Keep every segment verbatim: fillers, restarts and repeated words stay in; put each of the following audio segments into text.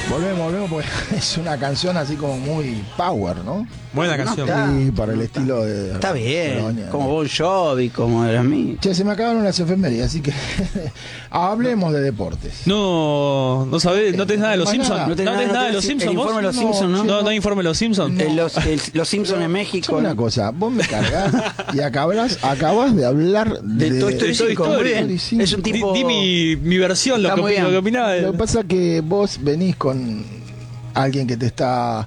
Volvemos, volvemos, porque es una canción así como muy power, ¿no? Buena canción. No, sí, para el estilo de... Está bien, Polonia, como ¿no? Bon Jovi, como de los míos. Che, se me acabaron las efemérides, así que hablemos de deportes. No, no sabés, no tenés nada de los Más Simpsons. nada. No No tenés tenés nada nada, de no los tenés Simpsons. el ¿Vos? informe de los No, Simpsons, ¿no? No, no hay informe de los Simpsons. Eh, Los, el- los Simpsons en México. Escuchame una cosa, vos me cargas y acabas, acabas de hablar De de, Toy Story de Toy cinco, Story. muy bien. Toy cinco. Es un Di, tipo... di mi, mi versión, lo Está que, muy opi- lo bien. que opinaba. de- Lo que pasa es que vos venís con alguien que te está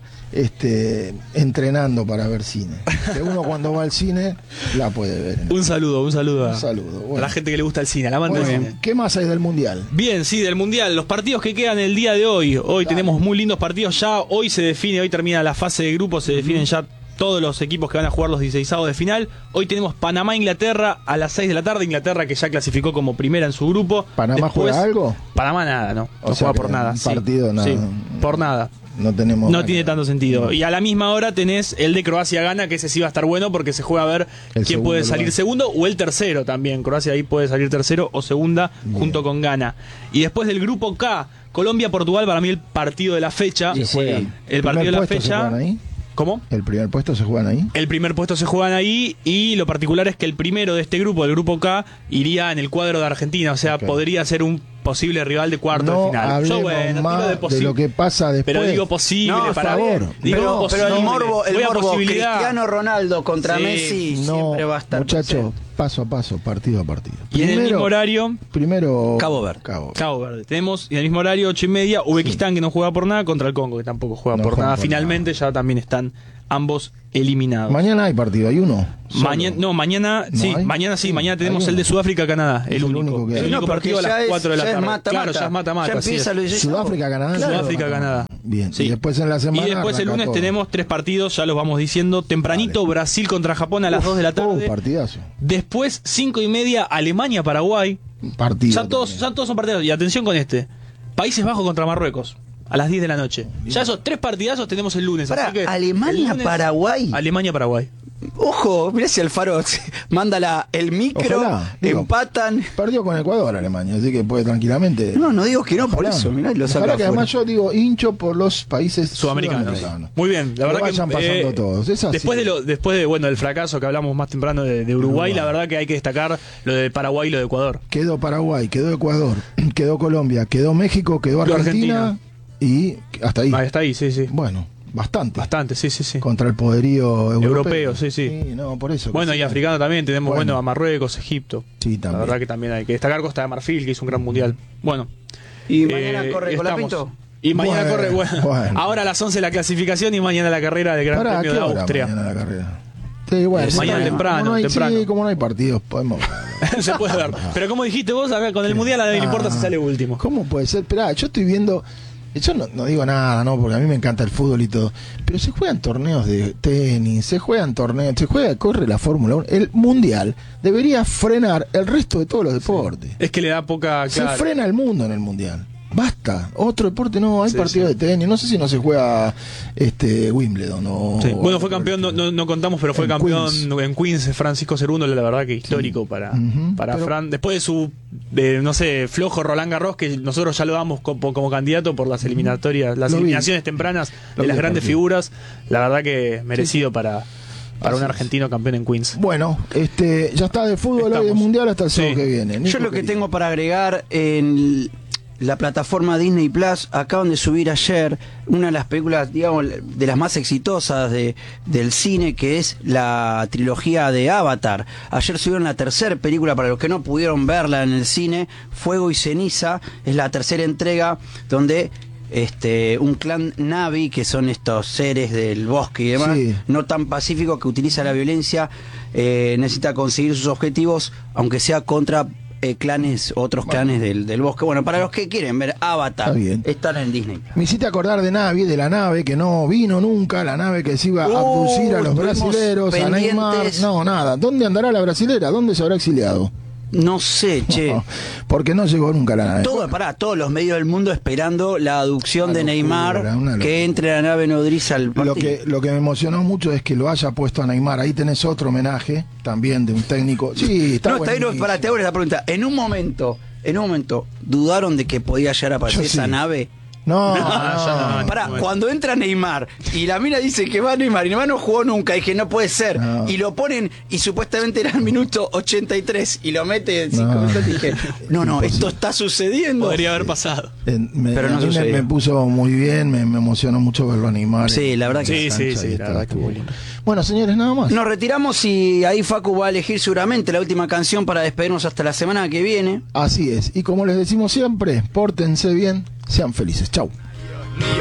este, entrenando para ver cine. Que uno cuando va al cine la puede ver. en el- Un saludo, un saludo, a, Un saludo, bueno. a la gente que le gusta el cine, a la amante Bueno, del cine. ¿qué más hay del Mundial? Bien, sí, del Mundial. Los partidos que quedan el día de hoy. Hoy Dale. tenemos muy lindos partidos ya. Hoy se define, hoy termina la fase de grupos, se definen ya todos los equipos que van a jugar los dieciseisavos de final. Hoy tenemos Panamá-Inglaterra a las seis de la tarde. Inglaterra que ya clasificó como primera en su grupo. ¿Panamá Después- juega algo? Panamá nada, no. O No sea juega que por nada. un sí. partido, nada. Sí, por nada. No tenemos... No tiene tanto sentido. Y a la misma hora tenés el de Croacia-Ghana, que ese sí va a estar bueno porque se juega a ver El quién puede segundo salir lugar. segundo o el tercero también. Croacia ahí puede salir tercero o segunda Bien. junto con Ghana. Y después del grupo K, Colombia-Portugal, para mí el partido de la fecha. Sí, Se juegan. El partido de ¿Primer la puesto se fecha. juegan ahí? ¿Cómo? ¿El primer puesto se juegan ahí? El primer puesto se juegan ahí y lo particular es que el primero de este grupo, el grupo K, iría en el cuadro de Argentina, o sea, Ok. podría ser un posible rival de cuarto No de final. hablemos Yo, bueno, más tiro de, de posi- lo que pasa después. Pero digo posible, No, por para favor. Digo pero, posible. pero el morbo, el Voy a morbo posibilidad. Cristiano Ronaldo contra Sí. Messi No, siempre va a estar muchachos, presente. paso a paso, partido a partido. Y en el mismo horario, Primero... Cabo Verde. Cabo. Cabo Verde. Tenemos en el mismo horario, ocho y media, Uzbekistán, que no juega por nada, contra el Congo, que tampoco juega No por juega nada. por Finalmente ya también están ambos eliminados. Mañana hay partido, hay uno. solo. Mañana, no, mañana, ¿No sí, hay? mañana sí, Sí, mañana tenemos hay el de uno. Sudáfrica-Canadá, el, Es el único. único que hay. el único No, porque partido a ya las es- cuatro de la ya es tarde. mata, claro, mata. ya es mata-mata. Ya así empieza es. lo de Sudáfrica, Canadá. Claro. Sudáfrica, Canadá. Bien, Sí. y después en la semana. Y después el arranca lunes todo. tenemos tres partidos, ya los vamos diciendo. Tempranito, Dale. Brasil contra Japón a las dos de la tarde. Uh, partidazo. Después, cinco y media, Alemania-Paraguay. Partido. Ya todos, también. ya todos son partidos. Y atención con este. Países Bajos contra Marruecos. A las diez de la noche. Ya esos tres partidazos tenemos el lunes. Para así que el Alemania-Paraguay. lunes- Alemania-Paraguay. Ojo, mirá si Alfaro manda la, el micro, Ojalá, digo. empatan. Perdió con Ecuador Alemania, así que puede tranquilamente. No, no digo que no, por Ojalá. eso, mirá, lo saca Ojalá que afuera. además yo digo hincho por los países Sudamericanos. sudamericanos. Muy bien, la Que verdad vayan que pasando eh, todos. Es así. después de lo, después de bueno del fracaso que hablamos más temprano de, de Uruguay, Uruguay. la verdad que hay que destacar lo de Paraguay y lo de Ecuador. Quedó Paraguay, quedó Ecuador, quedó Colombia, quedó México, quedó Quedó Argentina, y hasta ahí. Ahí está ahí, sí, sí. Bueno, bastante. Bastante, sí, sí, sí. Contra el poderío europeo. Europeo, sí, sí. no, por eso. Bueno, que y sí. africano también, tenemos bueno, Bueno. a Marruecos, Egipto. Sí, La también. verdad que también hay que destacar Costa de Marfil, que hizo un gran mundial. Bueno. Y eh, mañana corre con la estamos. Pinto. Y mañana Bueno, corre, bueno, bueno. ahora a las once la clasificación y mañana la carrera del Gran Pará, Premio ¿qué de hora Austria. mañana la carrera? Sí, bueno, Eh, sí, mañana como temprano, no hay, temprano. Sí, como no hay partidos, podemos. Se puede ver. Pero como dijiste vos, a ver, con el mundial a nadie le importa si sale último. ¿Cómo puede ser? Esperá, yo estoy viendo. Yo no, no digo nada, ¿no? Porque a mí me encanta el fútbol y todo. Pero se juegan torneos de tenis, se juegan torneos, se juega, corre la Fórmula uno. El mundial debería frenar el resto de todos los deportes. Es que le da poca. Se Claro. frena el mundo en el mundial. Basta. Otro deporte no, hay Sí, partidos sí. de tenis. No sé si no se juega este Wimbledon o. Sí. Bueno, fue campeón, no, no, no contamos, pero fue En campeón Queens. en Queens, Francisco Cerundo, la verdad que histórico para, Ujú, para pero- Fran. Después de su, de, no sé, flojo Roland Garros, que nosotros ya lo damos como, como candidato por las eliminatorias, las Lo vi. eliminaciones tempranas Lo de vi las el grandes partido. figuras, la verdad que merecido para, para un Así es. argentino campeón en Queens. Bueno, este, ya está de fútbol hoy de Estamos. mundial hasta el sábado Sí. que viene. Yo Nico, lo que querido. tengo para agregar en la plataforma Disney Plus, acaban de subir ayer una de las películas, digamos, de las más exitosas de, del cine, que es la trilogía de Avatar. Ayer subieron la tercera película, para los que no pudieron verla en el cine, Fuego y Ceniza, es la tercera entrega donde este un clan Na'vi, que son estos seres del bosque y demás, Sí. no tan pacífico, que utiliza la violencia, eh, necesita conseguir sus objetivos, aunque sea contra eh, clanes, otros clanes del, del bosque. Bueno, para los que quieren ver Avatar, Está bien. están en Disney. Me hiciste acordar de Navi, de la nave que no vino nunca, la nave que se iba a Uh, abducir a los estuvimos brasileros, a Neymar. pendientes. No, nada. ¿Dónde andará la brasilera? ¿Dónde se habrá exiliado? No sé, che. No, porque no llegó nunca la nave. Todo, pará, todos los medios del mundo esperando la adopción Una de locura, Neymar, una locura. que entre la nave nodriza al partido. Lo que, lo que me emocionó mucho es que lo haya puesto a Neymar. Ahí tenés otro homenaje también de un técnico. Sí, está no, está bien, no, buenísimo. pará, te hago esa pregunta. En un momento, en un momento, ¿dudaron de que podía llegar a aparecer Yo sí. esa nave? No, No, no, ya no. Pará, no, cuando entra Neymar y la mina dice que va Neymar y Neymar no jugó nunca y que no puede ser, No. y lo ponen y supuestamente era el minuto ochenta y tres y lo mete en cinco No. minutos, dije, no, no, Imposible. esto está sucediendo. Podría haber pasado. Eh, me, Pero no a mí me, sucedió. me puso muy bien, me, me emocionó mucho verlo animar. Sí, la verdad que Sí, en sí, cancha sí, y la está, verdad que estuvo muy bueno. Bueno, señores, nada más. Nos retiramos y ahí Facu va a elegir seguramente la última canción para despedirnos hasta la semana que viene. Así es. Y como les decimos siempre, pórtense bien, sean felices. Chau.